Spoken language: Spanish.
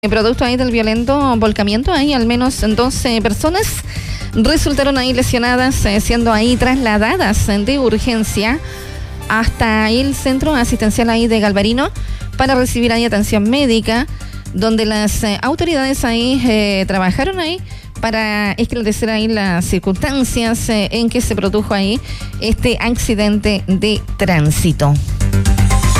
Producto ahí del violento volcamiento, ahí al menos 12 personas resultaron ahí lesionadas, siendo ahí trasladadas de urgencia hasta el centro asistencial ahí de Galvarino para recibir ahí atención médica, donde las autoridades ahí trabajaron ahí para esclarecer ahí las circunstancias en que se produjo ahí este accidente de tránsito.